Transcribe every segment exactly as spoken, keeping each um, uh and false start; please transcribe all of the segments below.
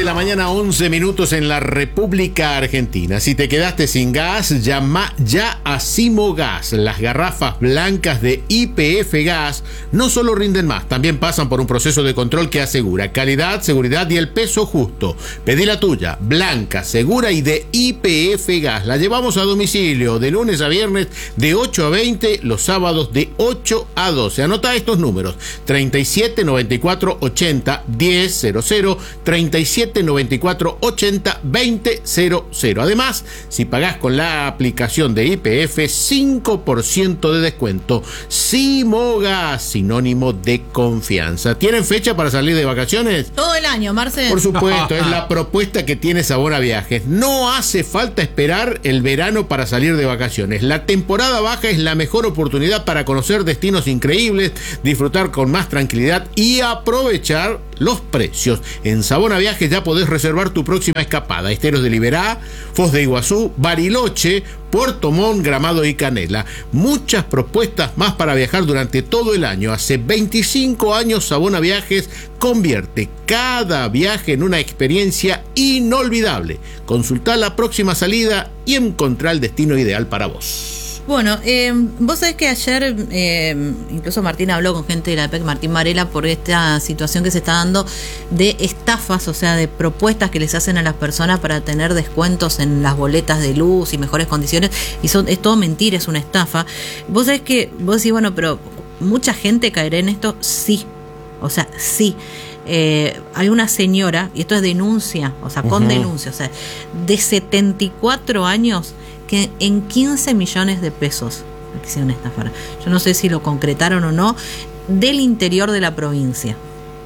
de la mañana, once minutos en la República Argentina. Si te quedaste sin gas, llama ya a Simogas. Las garrafas blancas de Y P F Gas no solo rinden más, también pasan por un proceso de control que asegura calidad, seguridad y el peso justo. Pedí la tuya, blanca, segura y de Y P F Gas. La llevamos a domicilio de lunes a viernes de ocho a veinte, los sábados de ocho a doce. Anota estos números: treinta y siete, noventa y cuatro, ochenta, diez, cero cero, treinta y siete, noventa y cuatro, ochenta, veinte, cero cero. Además, si pagás con la aplicación de Y P F, cinco por ciento de descuento. Simogas, sinónimo de confianza. ¿Tienen fecha para salir de vacaciones? Todo el año, Marcel. Por supuesto, es la propuesta que tiene Sabona Viajes. No hace falta esperar el verano para salir de vacaciones. La temporada baja es la mejor oportunidad para conocer destinos increíbles, disfrutar con más tranquilidad y aprovechar los precios. En Sabona Viajes ya podés reservar tu próxima escapada. Esteros de Liberá, Foz de Iguazú, Bariloche, Puerto Montt, Gramado y Canela. Muchas propuestas más para viajar durante todo el año. Hace veinticinco años Sabona Viajes convierte cada viaje en una experiencia inolvidable. Consultá la próxima salida y encontrá el destino ideal para vos. Bueno, eh, vos sabés que ayer eh, incluso Martín habló con gente de la A P E C, Martín Varela, por esta situación que se está dando de estafas, o sea, de propuestas que les hacen a las personas para tener descuentos en las boletas de luz y mejores condiciones, y son, es todo mentira, es una estafa. Vos sabés que, vos decís, bueno, pero ¿mucha gente caerá en esto? Sí, o sea, sí. Eh, hay una señora, y esto es denuncia, o sea, con uh-huh. denuncia, o sea, de setenta y cuatro años, que en quince millones de pesos quisieron estafar. Yo no sé si lo concretaron o no, del interior de la provincia.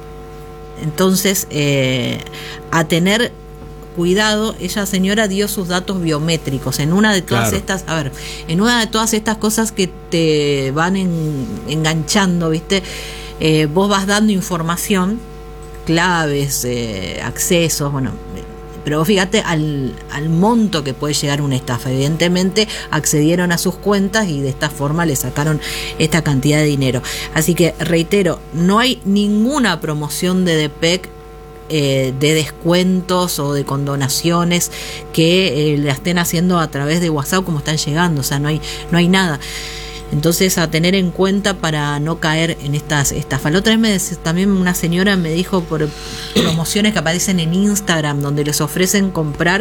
Entonces, eh, a tener cuidado, ella señora dio sus datos biométricos en una de todas claro. estas, a ver, en una de todas estas cosas que te van en, enganchando, ¿viste? Eh, vos vas dando información, claves, eh, accesos, bueno, pero fíjate al, al monto que puede llegar una estafa. Evidentemente accedieron a sus cuentas y de esta forma le sacaron esta cantidad de dinero. Así que reitero, no hay ninguna promoción de D P E C eh, de descuentos o de condonaciones que eh, la estén haciendo a través de WhatsApp como están llegando. O sea, no hay, no hay nada. Entonces, a tener en cuenta para no caer en estas estafas. La otra vez me decía, también una señora me dijo por promociones que aparecen en Instagram donde les ofrecen comprar,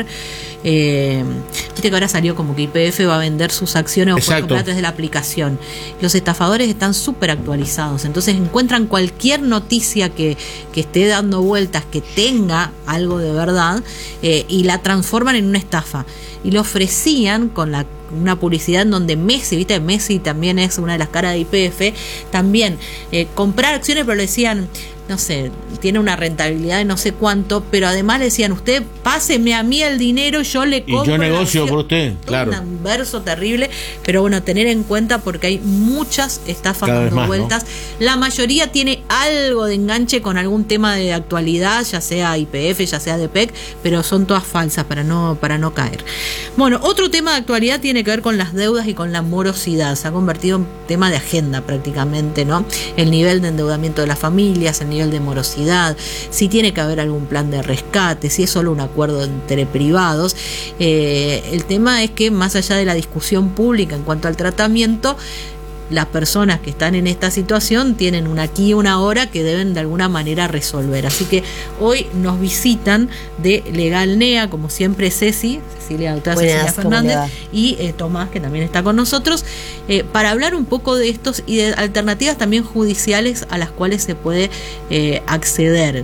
eh, viste que ahora salió como que Y P F va a vender sus acciones o puedes comprar desde la aplicación. Los estafadores están súper actualizados, entonces encuentran cualquier noticia que, que esté dando vueltas, que tenga algo de verdad, eh, y la transforman en una estafa. Y lo ofrecían con la una publicidad en donde Messi, viste, Messi también es una de las caras de Y P F, también eh, comprar acciones, pero le decían, no sé, tiene una rentabilidad de no sé cuánto, pero además le decían, usted páseme a mí el dinero, yo le compro. Y yo negocio por usted, claro. Un anverso terrible, pero bueno, tener en cuenta porque hay muchas estafas cada dando más, vueltas. ¿No? La mayoría tiene algo de enganche con algún tema de actualidad, ya sea Y P F, ya sea D P E C, pero son todas falsas para no, para no caer. Bueno, otro tema de actualidad tiene que ver con las deudas y con la morosidad. Se ha convertido en tema de agenda prácticamente, ¿no? El nivel de endeudamiento de las familias, el nivel de morosidad, si tiene que haber algún plan de rescate, si es solo un acuerdo entre privados. Eh, el tema es que más allá de la discusión pública en cuanto al tratamiento, las personas que están en esta situación tienen una aquí y una ahora que deben de alguna manera resolver. Así que hoy nos visitan de Legal N E A, como siempre, Ceci, Cecilia, doctora Cecilia Fernández, y eh, Tomás, que también está con nosotros, eh, para hablar un poco de estos y de alternativas también judiciales a las cuales se puede eh, acceder.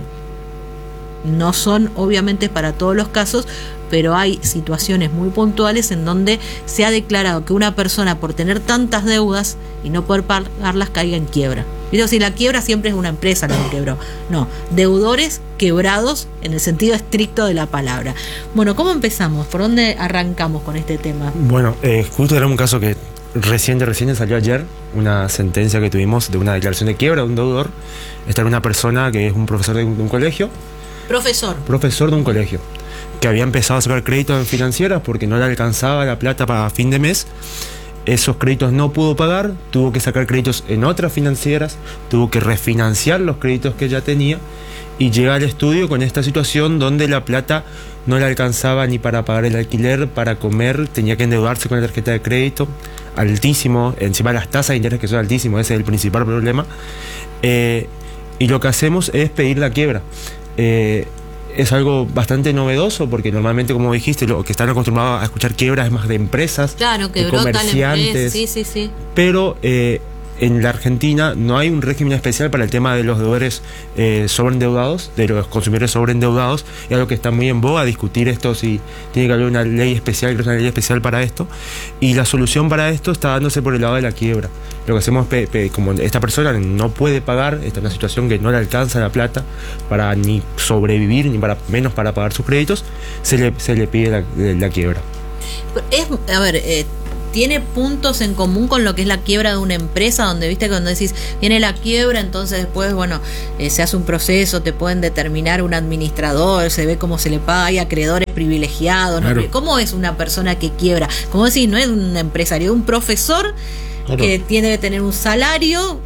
No son obviamente para todos los casos, pero hay situaciones muy puntuales en donde se ha declarado que una persona, por tener tantas deudas y no poder pagarlas, caiga en quiebra. Pero si la quiebra siempre es una empresa la que quebró. No, deudores quebrados en el sentido estricto de la palabra. Bueno, ¿cómo empezamos? ¿Por dónde arrancamos con este tema? Bueno, eh, justo era un caso que reciente, reciente salió ayer, una sentencia que tuvimos de una declaración de quiebra de un deudor. Esta era una persona que es un profesor de un, de un colegio. Profesor. Profesor de un colegio, que había empezado a sacar créditos en financieras porque no le alcanzaba la plata para fin de mes esos créditos no pudo pagar, tuvo que sacar créditos en otras financieras, tuvo que refinanciar los créditos que ya tenía y llega al estudio con esta situación donde la plata no le alcanzaba ni para pagar el alquiler, para comer, tenía que endeudarse con la tarjeta de crédito, altísimo, encima las tasas de interés que son altísimos, ese es el principal problema. Eh, y lo que hacemos es pedir la quiebra. Eh, es algo bastante novedoso porque normalmente, como dijiste, lo que están acostumbrados a escuchar quiebras es más de empresas, claro, que de comerciantes, sí, sí, sí. pero eh, en la Argentina no hay un régimen especial para el tema de los deudores eh, sobreendeudados, de los consumidores sobreendeudados. Es algo que está muy en boga, discutir esto, si tiene que haber una ley especial, una ley especial para esto. Y la solución para esto está dándose por el lado de la quiebra. Lo que hacemos, pe, pe, como esta persona no puede pagar, está en una situación que no le alcanza la plata para ni sobrevivir, ni para menos para pagar sus créditos, se le, se le pide la, la quiebra. Es, a ver, eh, tiene puntos en común con lo que es la quiebra de una empresa, donde viste que cuando decís viene la quiebra, entonces después, bueno, eh, se hace un proceso, te pueden determinar un administrador, se ve cómo se le paga, hay acreedores privilegiados, ¿no? Claro. ¿Cómo es una persona que quiebra? Como decís, no es un empresario, es un profesor, claro, que tiene que tener un salario,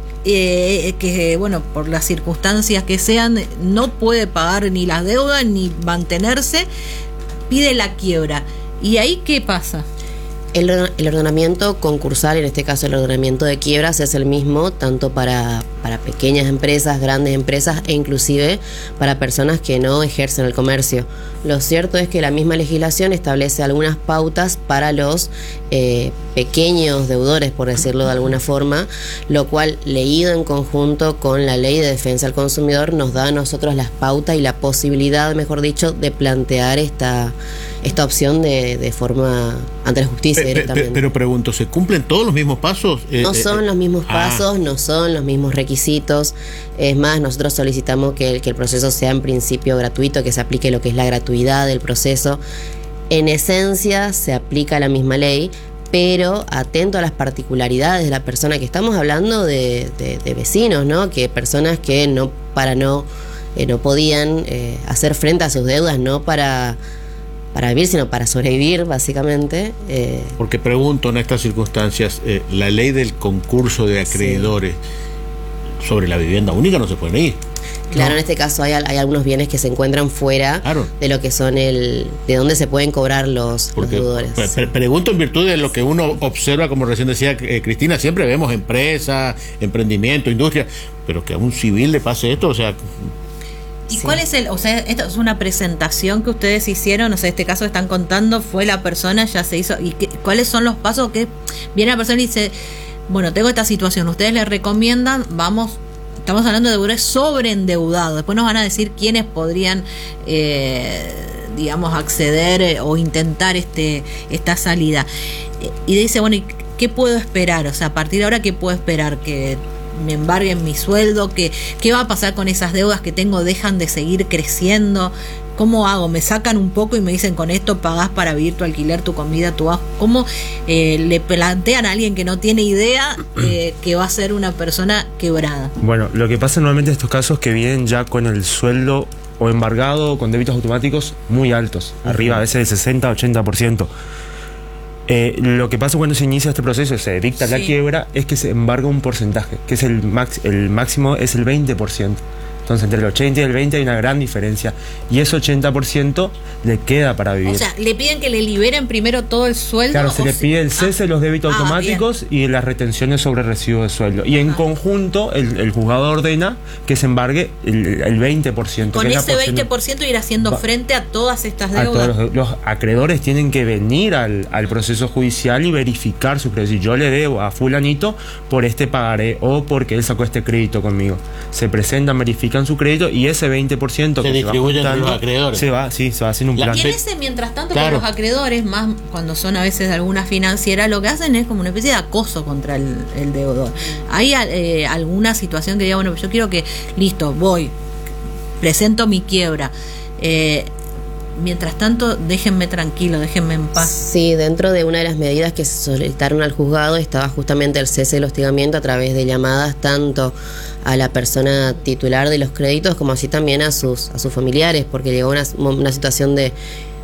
eh, que bueno, por las circunstancias que sean, no puede pagar ni las deudas ni mantenerse, pide la quiebra. ¿Y ahí qué pasa? El, el ordenamiento concursal, en este caso el ordenamiento de quiebras, es el mismo tanto para, para pequeñas empresas, grandes empresas e inclusive para personas que no ejercen el comercio. Lo cierto es que la misma legislación establece algunas pautas para los eh, pequeños deudores, por decirlo de alguna forma, lo cual, leído en conjunto con la Ley de Defensa del Consumidor, nos da a nosotros las pautas y la posibilidad, mejor dicho, de plantear esta, esta opción de, de forma ante la justicia. Pe, pe, pe, pero pregunto, ¿se cumplen todos los mismos pasos? Eh, no son eh, los mismos ah. pasos, no son los mismos requisitos. Es más, nosotros solicitamos que el, que el proceso sea en principio gratuito, que se aplique lo que es la gratuidad del proceso. En esencia se aplica la misma ley, pero atento a las particularidades de la persona, que estamos hablando de, de, de vecinos, ¿no? Que personas que no para no eh, no podían eh, hacer frente a sus deudas, no para para vivir, sino para sobrevivir, básicamente. Eh. Porque pregunto en estas circunstancias, eh, la ley del concurso de acreedores, sí, sobre la vivienda única no se puede ir. Claro, no. En este caso hay, hay algunos bienes que se encuentran fuera, claro, de lo que son el, de donde se pueden cobrar los, los deudores. Pre pre pregunto en virtud de lo que uno observa, como recién decía eh, Cristina, siempre vemos empresas, emprendimiento, industria, pero que a un civil le pase esto, o sea... ¿Y sí. cuál es el, o sea, esto es una presentación que ustedes hicieron, o sea, este caso están contando, fue la persona, ya se hizo, y qué, cuáles son los pasos que viene la persona y dice, bueno, tengo esta situación, ustedes le recomiendan, vamos, estamos hablando de deudores sobreendeudados, después nos van a decir quiénes podrían, eh, digamos, acceder eh, o intentar este esta salida. Eh, y dice, bueno, ¿y qué puedo esperar? O sea, a partir de ahora, ¿qué puedo esperar? Que me embarguen mi sueldo, que qué va a pasar con esas deudas que tengo, dejan de seguir creciendo, ¿cómo hago? Me sacan un poco y me dicen, con esto pagás para vivir tu alquiler, tu comida, tu agua. ¿Cómo eh, le plantean a alguien que no tiene idea eh, que va a ser una persona quebrada? Bueno, lo que pasa normalmente en estos casos es que vienen ya con el sueldo o embargado o con débitos automáticos muy altos, uh-huh, arriba a veces del sesenta a ochenta por ciento. Eh, lo que pasa cuando se inicia este proceso, se dicta, sí, la quiebra, es que se embarga un porcentaje, que es el, max, el máximo es el veinte por ciento. Entonces entre el ochenta y el veinte hay una gran diferencia. Y ese ochenta por ciento le queda para vivir. O sea, le piden que le liberen primero todo el sueldo. Claro, se le se... pide el cese de ah, los débitos ah, automáticos bien, y las retenciones sobre recibo de sueldo. Y en ah. conjunto el, el juzgado ordena que se embargue el, el veinte por ciento. Con ese veinte por ciento ir haciendo va, frente a todas estas deudas. A todos los, los acreedores tienen que venir al, al proceso judicial y verificar su crédito. Si yo le debo a fulanito por este pagaré o porque él sacó este crédito conmigo. Se presentan, verifican su crédito y ese veinte por ciento se que distribuyen se va entre los acreedores. Se va, sí, se va haciendo un plan. Y en ese, mientras tanto, claro, con los acreedores, más cuando son a veces de alguna financiera, lo que hacen es como una especie de acoso contra el, el deudor. ¿Hay eh, alguna situación que diga, bueno, yo quiero que, listo, voy, presento mi quiebra, eh, mientras tanto, déjenme tranquilo, déjenme en paz? Sí, dentro de una de las medidas que se solicitaron al juzgado estaba justamente el cese del hostigamiento a través de llamadas tanto a la persona titular de los créditos como así también a sus a sus familiares, porque llegó una, una situación de,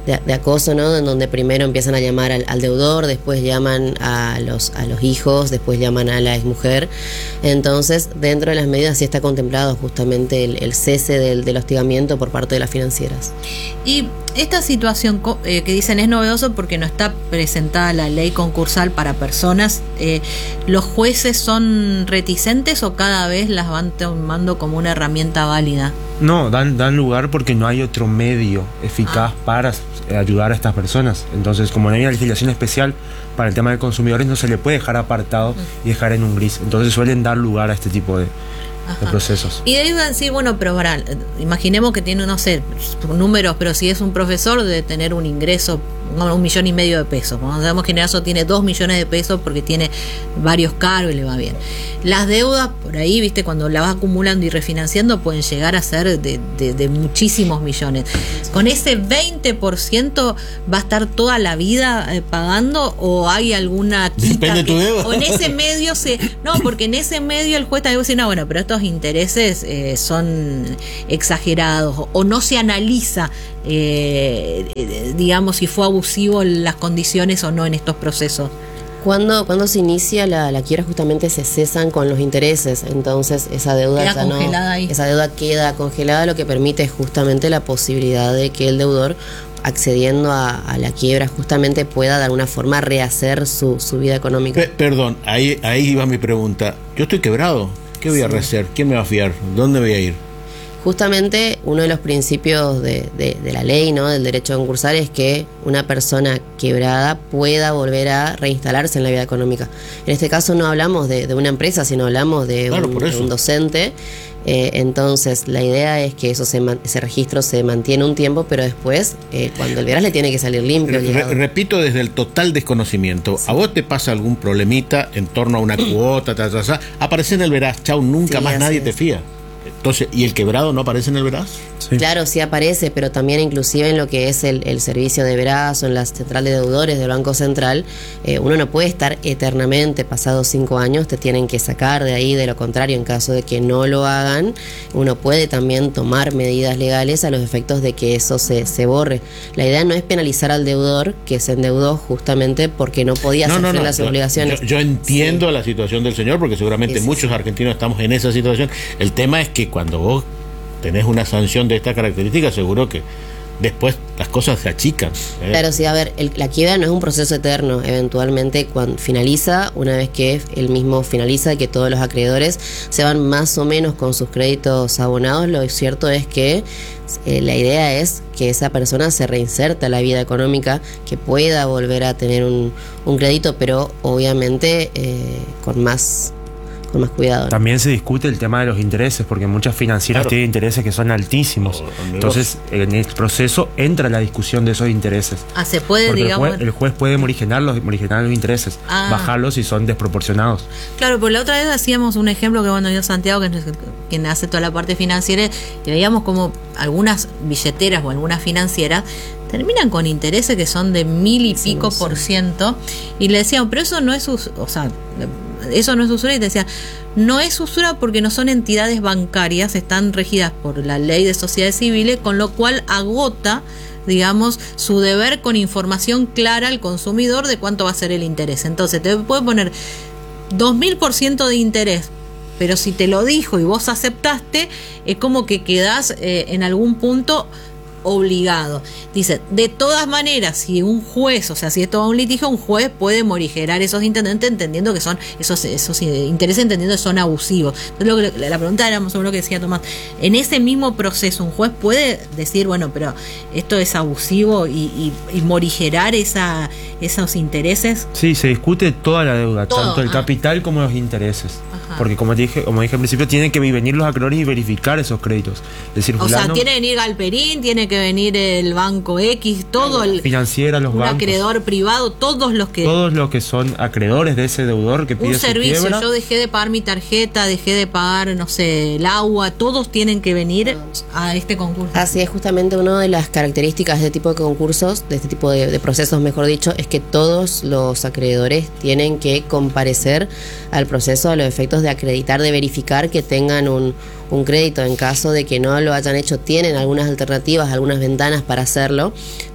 de, de acoso, ¿no? En donde primero empiezan a llamar al, al deudor, después llaman a los, a los hijos, después llaman a la exmujer. Entonces, dentro de las medidas sí está contemplado justamente el, el cese del, del hostigamiento por parte de las financieras. Y esta situación eh, que dicen es novedoso porque no está presentada la ley concursal para personas, eh, ¿los jueces son reticentes o cada vez las van tomando como una herramienta válida? No, dan, dan lugar porque no hay otro medio eficaz ah. para ayudar a estas personas. Entonces, como no hay una legislación especial para el tema de consumidores, no se le puede dejar apartado uh. y dejar en un gris. Entonces suelen dar lugar a este tipo de... de procesos. Y de ahí van a decir, bueno, pero para, imaginemos que tiene, no sé, números, pero si es un profesor de tener un ingreso, un millón y medio de pesos. Cuando sabemos que en eso tiene dos millones de pesos porque tiene varios cargos y le va bien. Las deudas, por ahí, viste, cuando la vas acumulando y refinanciando, pueden llegar a ser de, de, de muchísimos millones. ¿Con ese veinte por ciento va a estar toda la vida eh, pagando o hay alguna quita? Depende de tu deuda. O en ese medio se... No, porque en ese medio el juez también va a decir, no, bueno, pero estos intereses eh, son exagerados o, o no se analiza, eh, eh, digamos, si fue abusivo las condiciones o no en estos procesos. Cuando, cuando se inicia la, la quiebra, justamente se cesan con los intereses, entonces esa deuda queda ya congelada no, ahí. Esa deuda queda congelada, lo que permite justamente la posibilidad de que el deudor, accediendo a, a la quiebra, justamente pueda de alguna forma rehacer su, su vida económica. P- perdón, ahí, ahí iba mi pregunta. Yo estoy quebrado, ¿qué voy sí. a rehacer? ¿Quién me va a fiar? ¿Dónde voy a ir? Justamente uno de los principios de, de, de la ley, ¿no?, del derecho concursal, es que una persona quebrada pueda volver a reinstalarse en la vida económica. En este caso no hablamos de, de una empresa, sino hablamos de, claro, un, de un docente. Eh, entonces la idea es que eso se man, ese registro se mantiene un tiempo, pero después eh, cuando el verás le tiene que salir limpio. Re, repito, desde el total desconocimiento, sí. ¿A vos te pasa algún problemita en torno a una cuota, ta, ta, ta, aparece en el verás, chau, nunca sí, más nadie es. Te fía? Entonces, ¿y el quebrado no aparece en el veraz? Sí. Claro, sí aparece, pero también inclusive en lo que es el, el servicio de veraz o en la central de deudores del Banco Central, eh, uno no puede estar eternamente, pasados cinco años, te tienen que sacar de ahí. De lo contrario, en caso de que no lo hagan, uno puede también tomar medidas legales a los efectos de que eso se, se borre. La idea no es penalizar al deudor que se endeudó justamente porque no podía no, hacer no, no, las yo, obligaciones. Yo, yo entiendo sí. la situación del señor, porque seguramente sí, muchos sí. argentinos estamos en esa situación. El tema es que cuando vos tenés una sanción de esta característica, seguro que después las cosas se achican. ¿eh? Claro, sí, a ver, el, la quiebra no es un proceso eterno. Eventualmente, cuando finaliza, una vez que él mismo finaliza, que todos los acreedores se van más o menos con sus créditos abonados, lo cierto es que eh, la idea es que esa persona se reinserta a la vida económica, que pueda volver a tener un, un crédito, pero obviamente eh, con más... con más cuidado. También se discute el tema de los intereses, porque muchas financieras claro. tienen intereses que son altísimos. Oh, entonces, en el proceso entra la discusión de esos intereses. Ah, se puede, porque digamos. El juez, el juez puede morigenar los, morigenar los intereses, ah. bajarlos si son desproporcionados. Claro, pues la otra vez hacíamos un ejemplo que, bueno, yo, Santiago, que es quien hace toda la parte financiera, y veíamos como algunas billeteras o algunas financieras terminan con intereses que son de mil y pico sí, por ciento, y le decían, pero eso no es, o sea, eso no es usura, y te decía, no es usura porque no son entidades bancarias, están regidas por la ley de sociedades civiles, con lo cual agota, digamos, su deber con información clara al consumidor de cuánto va a ser el interés. Entonces te puede poner dos mil por ciento de interés, pero si te lo dijo y vos aceptaste, es como que quedás eh, en algún punto obligado. Dice, de todas maneras, si un juez, o sea, si esto va a un litigio, un juez puede morigerar esos intendentes entendiendo que son esos, esos intereses, entendiendo que son abusivos. Entonces, lo que, la pregunta era más o menos lo que decía Tomás. En ese mismo proceso, un juez puede decir, bueno, pero esto es abusivo y, y, y morigerar esa, esos intereses. Sí, se discute toda la deuda, Todo, tanto el ah. capital como los intereses. Ajá. Porque como dije, como dije al principio, tienen que venir los acreedores y verificar esos créditos. Es decir, o fulano, sea, tiene que venir Galperín, tiene que venir el banco X, todo el financiera, los un bancos, acreedor privado, todos los que todos los que son acreedores de ese deudor que pide un servicio, su quiebra. Yo dejé de pagar mi tarjeta, dejé de pagar, no sé, el agua, todos tienen que venir a este concurso. Así es, justamente una de las características de este tipo de concursos, de este tipo de, de procesos, mejor dicho, es que todos los acreedores tienen que comparecer al proceso a los efectos de acreditar, de verificar que tengan un un crédito. En caso de que no lo hayan hecho, tienen algunas alternativas, algunas ventanas para hacerlo,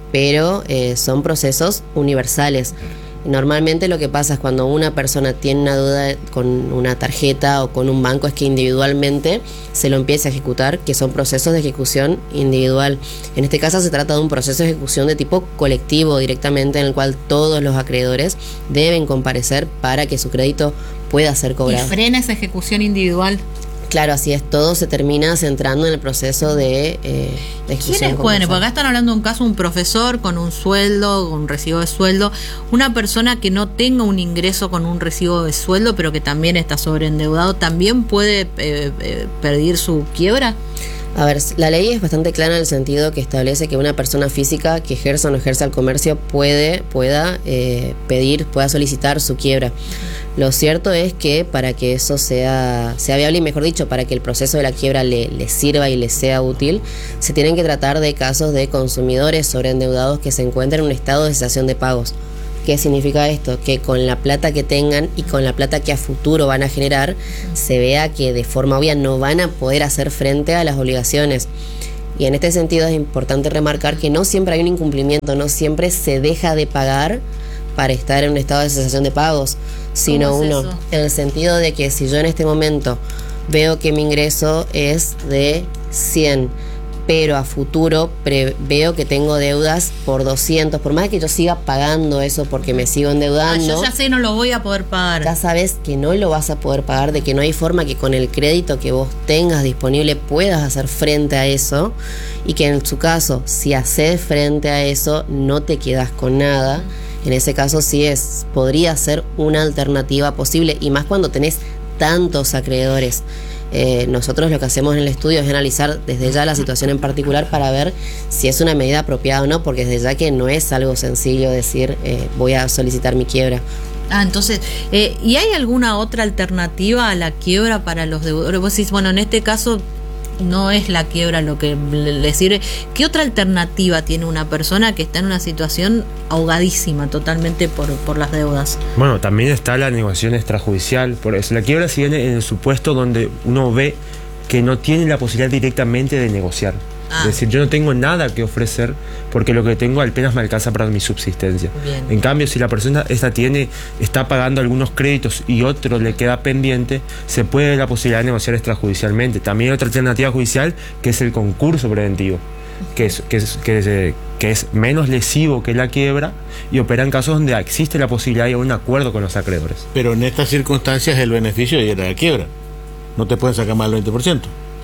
pero eh, son procesos universales. Normalmente lo que pasa es cuando una persona tiene una deuda con una tarjeta o con un banco es que individualmente se lo empieza a ejecutar, que son procesos de ejecución individual. En este caso se trata de un proceso de ejecución de tipo colectivo directamente, en el cual todos los acreedores deben comparecer para que su crédito pueda ser cobrado. ¿Y frena esa ejecución individual? Claro, así es, todo se termina centrando en el proceso de, eh, de ejecución. ¿Quiénes pueden? Porque acá están hablando de un caso, un profesor con un sueldo, con un recibo de sueldo, una persona que no tenga un ingreso con un recibo de sueldo, pero que también está sobreendeudado, ¿también puede eh, eh, pedir su quiebra? A ver, la ley es bastante clara en el sentido que establece que una persona física que ejerza o no ejerza el comercio puede, pueda eh, pedir, pueda solicitar su quiebra. Lo cierto es que para que eso sea, sea viable, y mejor dicho, para que el proceso de la quiebra le, le sirva y le sea útil, se tienen que tratar de casos de consumidores sobreendeudados que se encuentran en un estado de cesación de pagos. ¿Qué significa esto? Que con la plata que tengan y con la plata que a futuro van a generar, se vea que de forma obvia no van a poder hacer frente a las obligaciones. Y en este sentido es importante remarcar que no siempre hay un incumplimiento, no siempre se deja de pagar para estar en un estado de cesación de pagos, sino ¿Cómo es uno, eso? en el sentido de que si yo en este momento veo que mi ingreso es de cien, pero a futuro pre- veo que tengo deudas por doscientos, por más que yo siga pagando eso porque me sigo Ah, endeudando, yo ya sé, no lo voy a poder pagar. ya sabes que no lo vas a poder pagar, de que no hay forma que con el crédito que vos tengas disponible puedas hacer frente a eso, y que en su caso, si haces frente a eso, no te quedas con nada. En ese caso sí es, podría ser una alternativa posible, y más cuando tenés tantos acreedores. Eh, nosotros lo que hacemos en el estudio es analizar desde ya la situación en particular para ver si es una medida apropiada o no, porque desde ya que no es algo sencillo decir eh, voy a solicitar mi quiebra. Ah, entonces, eh, ¿y hay alguna otra alternativa a la quiebra para los deudores? Vos decís, bueno, en este caso no es la quiebra lo que le, le sirve. ¿Qué otra alternativa tiene una persona que está en una situación ahogadísima totalmente por, por las deudas? Bueno, también está la negociación extrajudicial. Por eso la quiebra se viene en el supuesto donde uno ve que no tiene la posibilidad directamente de negociar. Ah. Es decir, yo no tengo nada que ofrecer porque lo que tengo apenas me alcanza para mi subsistencia. Bien. En cambio, si la persona esta tiene, está pagando algunos créditos y otro le queda pendiente, se puede la posibilidad de negociar extrajudicialmente. También hay otra alternativa judicial, que es el concurso preventivo, que es, que es, que es, que es menos lesivo que la quiebra y opera en casos donde existe la posibilidad de un acuerdo con los acreedores. Pero en estas circunstancias el beneficio ya era la quiebra. No te pueden sacar más del veinte por ciento.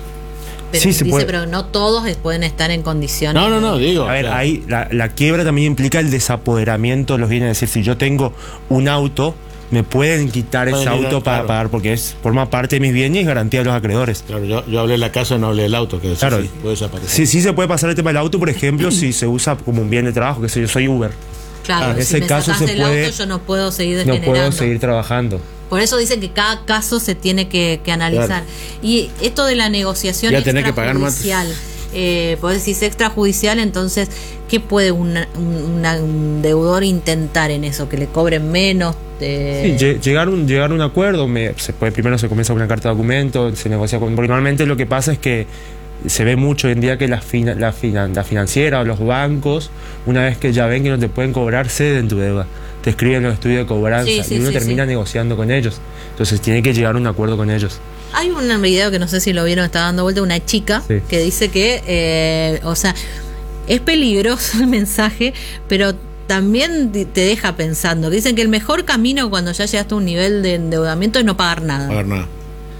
Pero, Sí, se dice, puede. pero no todos pueden estar en condiciones. No, no, no, de- digo. A ver, o sea, ahí la, la quiebra también implica el desapoderamiento de los bienes. Es decir, si yo tengo un auto, me pueden quitar Pueden ese quitar, auto para claro. pagar, porque es forma parte de mis bienes y es garantía de los acreedores. Claro, yo, yo hablé de la casa, no hablé del auto, que eso Claro. sí, puede desaparecer. Sí, sí se puede pasar el tema del auto, por ejemplo, si se usa como un bien de trabajo, que sé yo, soy Uber. Claro, en si ese me caso sacás se del puede- auto, yo no puedo seguir No degenerando. puedo seguir trabajando. Por eso dicen que cada caso se tiene que, que analizar. Claro. Y esto de la negociación Ya tenés que pagar más. extrajudicial, eh, vos decís extrajudicial, entonces, ¿qué puede una- un, una- un deudor intentar en eso? ¿Que le cobren menos? Eh, Sí, lle- llegar, un, llegar a un acuerdo, me, se puede, primero se comienza con una carta de documento, se negocia con... Porque normalmente lo que pasa es que se ve mucho hoy en día que la, fina, la, finan, la financiera o los bancos, una vez que ya ven que no te pueden cobrar, ceden tu deuda. Te escriben los estudios de cobranza Sí, sí, y uno sí, termina sí. negociando con ellos. Entonces tiene que llegar a un acuerdo con ellos. Hay un video que no sé si lo vieron, está dando vuelta, una chica Sí. que dice que, eh, o sea, es peligroso el mensaje, pero también di- te deja pensando. Que dicen que el mejor camino cuando ya llegaste a un nivel de endeudamiento es no pagar nada. Pagar nada.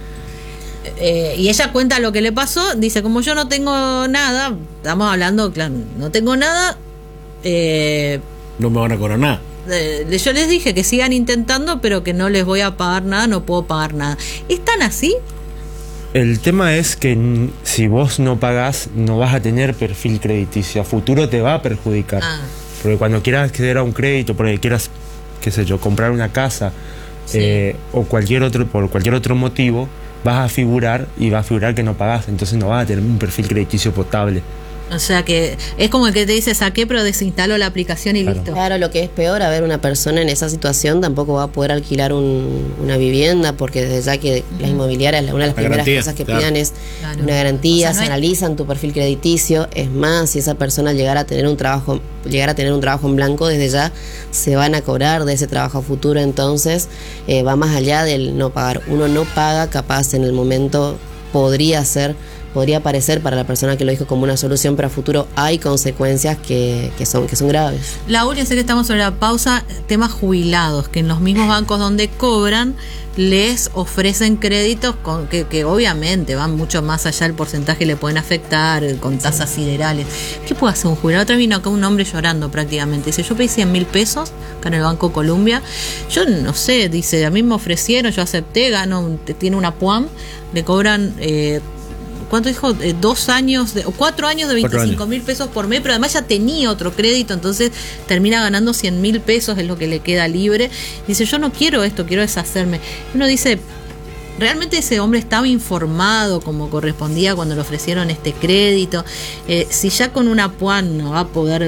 Eh, y ella cuenta lo que le pasó, dice, como yo no tengo nada, estamos hablando, claro, no tengo nada, eh, No me van a cobrar nada. eh, yo les dije que sigan intentando, pero que no les voy a pagar nada, no puedo pagar nada. ¿Es tan así? El tema es que n- si vos no pagás, no vas a tener perfil crediticio. A futuro te va a perjudicar. Ah. Porque cuando quieras acceder a un crédito, porque quieras, qué sé yo, comprar una casa, Sí. eh, o cualquier otro, por cualquier otro motivo, vas a figurar y va a figurar que no pagás. Entonces no vas a tener un perfil crediticio potable. O sea que es como el que te dice saqué pero desinstalo la aplicación y Claro. listo. Claro, lo que es peor, a ver, una persona en esa situación tampoco va a poder alquilar un- una vivienda, porque desde ya que las inmobiliarias, una de las La primeras garantía, cosas que claro. pidan es Claro. una garantía, O sea, no se hay- analizan tu perfil crediticio. Es más, si esa persona llegara a tener un trabajo, llegara a tener un trabajo en blanco, desde ya se van a cobrar de ese trabajo futuro, entonces eh, va más allá del no pagar. Uno no paga, capaz en el momento podría ser, podría parecer para la persona que lo dijo como una solución, pero a futuro hay consecuencias que, que son, que son graves. La última, sé que estamos sobre la pausa, temas jubilados, que en los mismos bancos donde cobran les ofrecen créditos con que, que obviamente van mucho más allá del porcentaje, le pueden afectar eh, con tasas siderales. ¿Qué puede hacer un jubilado? Otra vez vino acá un hombre llorando prácticamente. Dice, yo pedí cien mil pesos acá en el Banco Colombia. Yo no sé, dice, a mí me ofrecieron, yo acepté, gano, un- tiene una P U A M, le cobran... Eh, ¿Cuánto dijo? Eh, dos años, de, o cuatro años de Cuatro veinticinco mil pesos por mes, pero además ya tenía otro crédito, entonces termina ganando cien mil pesos, es lo que le queda libre. Dice, yo no quiero esto, quiero deshacerme. Uno dice, ¿realmente ese hombre estaba informado como correspondía cuando le ofrecieron este crédito? Eh, si ya con una P U A no va a poder,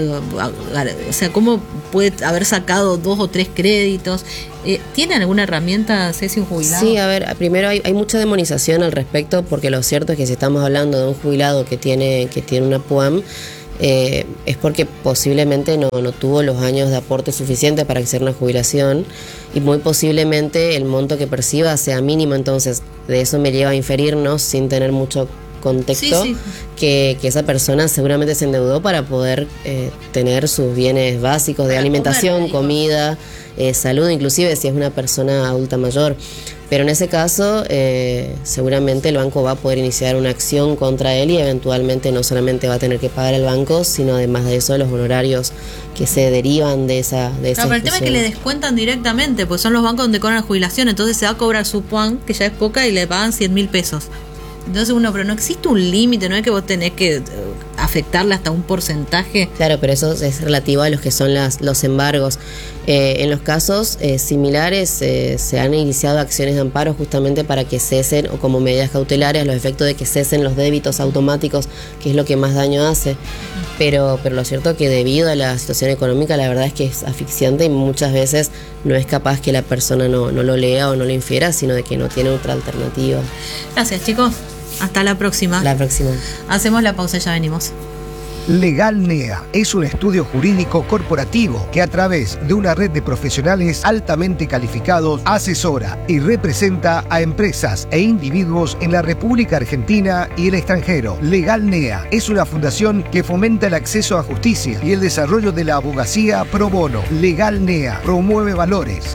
o sea, ¿cómo puede haber sacado dos o tres créditos? Eh, ¿Tiene alguna herramienta, Ceci, un jubilado? Sí, a ver, primero hay, hay mucha demonización al respecto, porque lo cierto es que si estamos hablando de un jubilado que tiene, que tiene una P U A M, eh, es porque posiblemente no, no tuvo los años de aporte suficientes para hacer una jubilación, y muy posiblemente el monto que perciba sea mínimo. Entonces de eso me lleva a inferirnos, sin tener mucho contexto, Sí, sí. Que, que esa persona seguramente se endeudó para poder eh, tener sus bienes básicos de Para alimentación, comer, digo. comida, eh, salud, inclusive si es una persona adulta mayor. Pero en ese caso, eh, seguramente el banco va a poder iniciar una acción contra él, y eventualmente no solamente va a tener que pagar el banco, sino además de eso los honorarios que se derivan de esa de esa Claro, pero el tema es que le discusión. descuentan directamente, pues son los bancos donde cobran la jubilación, entonces se va a cobrar su P U A M, que ya es poca, y le pagan cien mil pesos. Entonces uno, pero no existe un límite, no es que vos tenés que eh, afectarle hasta un porcentaje. Claro, pero eso es relativo a los que son las, los embargos. Eh, en los casos eh, similares eh, se han iniciado acciones de amparo justamente para que cesen, o como medidas cautelares, los efectos de que cesen los débitos automáticos, que es lo que más daño hace. Pero, pero lo cierto es que debido a la situación económica, la verdad es que es asfixiante, y muchas veces no es capaz que la persona no, no lo lea o no lo infiera, sino de que no tiene otra alternativa. Gracias, chicos. Hasta la próxima. La próxima. Hacemos la pausa y ya venimos. Legal N E A es un estudio jurídico corporativo que a través de una red de profesionales altamente calificados asesora y representa a empresas e individuos en la República Argentina y el extranjero. Legal N E A es una fundación que fomenta el acceso a justicia y el desarrollo de la abogacía pro bono. Legal N E A promueve valores.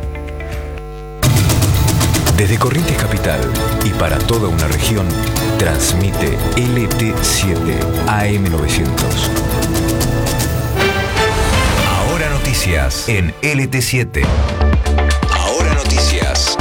Desde Corrientes Capital y para toda una región, transmite L T siete A M novecientos. Ahora noticias en L T siete. Ahora noticias.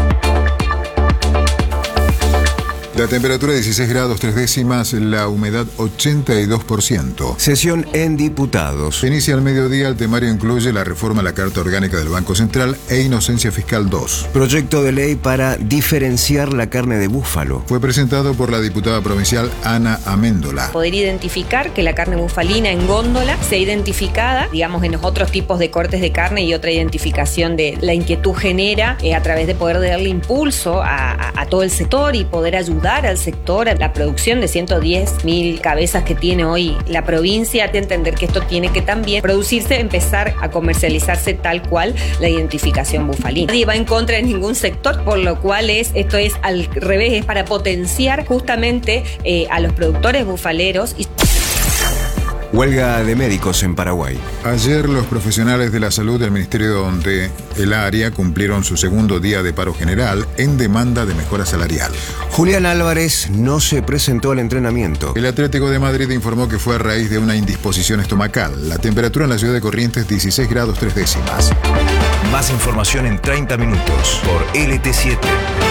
La temperatura dieciséis grados tres décimas, la humedad ochenta y dos por ciento. Sesión en diputados. Se inicia al mediodía, el temario incluye la reforma a la Carta Orgánica del Banco Central e Inocencia Fiscal dos. Proyecto de ley para diferenciar la carne de búfalo. Fue presentado por la diputada provincial Ana Améndola. Poder identificar que la carne bufalina en góndola sea identificada, digamos, en los otros tipos de cortes de carne, y otra identificación de la inquietud genera eh, a través de poder darle impulso a, a, a todo el sector y poder ayudar al sector, a la producción de ciento diez mil cabezas que tiene hoy la provincia, de entender que esto tiene que también producirse, empezar a comercializarse tal cual la identificación bufalina. Nadie va en contra de ningún sector, por lo cual es, esto es al revés, es para potenciar justamente eh, a los productores bufaleros. Y Huelga de médicos en Paraguay. Ayer los profesionales de la salud del Ministerio de el Área cumplieron su segundo día de paro general en demanda de mejora salarial. Julián Álvarez no se presentó al entrenamiento. El Atlético de Madrid informó que fue a raíz de una indisposición estomacal. La temperatura en la ciudad de Corrientes dieciséis grados tres décimas. Más información en treinta minutos por L T siete.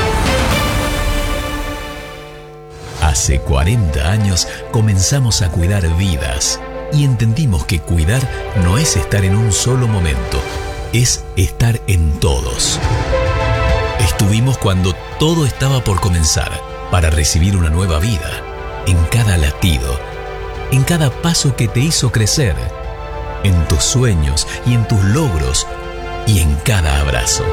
Hace cuarenta años comenzamos a cuidar vidas y entendimos que cuidar no es estar en un solo momento, es estar en todos. Estuvimos cuando todo estaba por comenzar para recibir una nueva vida, en cada latido, en cada paso que te hizo crecer, en tus sueños y en tus logros y en cada abrazo.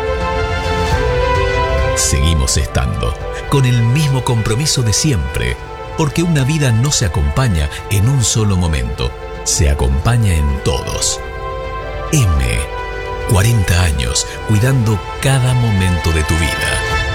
Seguimos estando con el mismo compromiso de siempre, porque una vida no se acompaña en un solo momento, se acompaña en todos. M, cuarenta años cuidando cada momento de tu vida.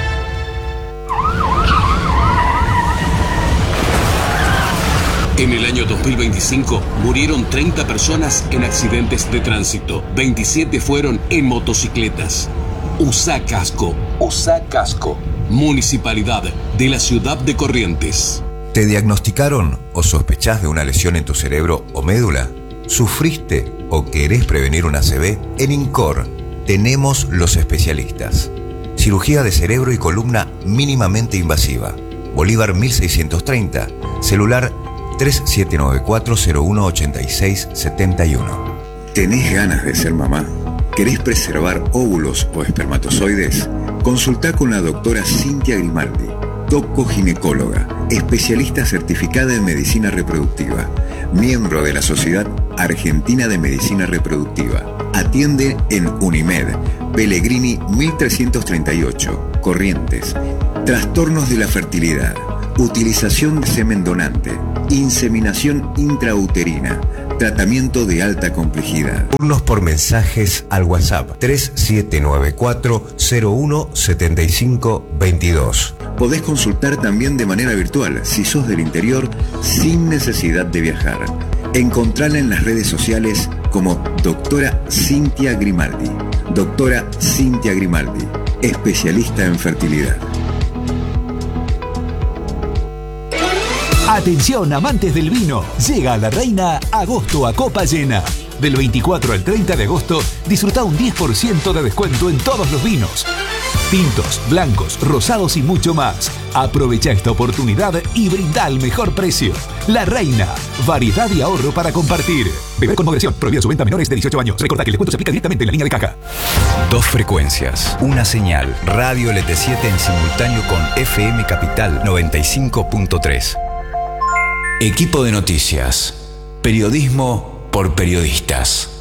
En el año dos mil veinticinco murieron treinta personas en accidentes de tránsito. veintisiete fueron en motocicletas. Usa casco. Usa casco. Municipalidad de la ciudad de Corrientes. ¿Te diagnosticaron o sospechás de una lesión en tu cerebro o médula? ¿Sufriste o querés prevenir una A C V? En INCOR tenemos los especialistas. Cirugía de cerebro y columna mínimamente invasiva. Bolívar mil seiscientos treinta. Celular tres siete nueve cuatro cero uno ocho seis siete uno. ¿Tenés ganas de ser mamá? ¿Querés preservar óvulos o espermatozoides? Consultá con la doctora Cintia Grimaldi, tocoginecóloga, especialista certificada en medicina reproductiva, miembro de la Sociedad Argentina de Medicina Reproductiva. Atiende en Unimed, Pellegrini mil trescientos treinta y ocho, Corrientes. Trastornos de la fertilidad, utilización de semen donante, inseminación intrauterina, tratamiento de alta complejidad. Turnos por mensajes al WhatsApp tres siete nueve cuatro cero uno siete cinco dos dos. Podés consultar también de manera virtual si sos del interior sin necesidad de viajar. Encontrala en las redes sociales como doctora Cintia Grimaldi. Doctora Cintia Grimaldi, especialista en fertilidad. Atención, amantes del vino, llega a La Reina agosto a copa llena. Del veinticuatro al treinta de agosto, disfruta un diez por ciento de descuento en todos los vinos. Tintos, blancos, rosados y mucho más. Aprovecha esta oportunidad y brinda el mejor precio. La Reina, variedad y ahorro para compartir. Beber con moderación, prohibida su venta a menores de dieciocho años. Recordá que el descuento se aplica directamente en la línea de caja. Dos frecuencias, una señal. Radio L T siete en simultáneo con F M Capital noventa y cinco punto tres. Equipo de noticias. Periodismo por periodistas.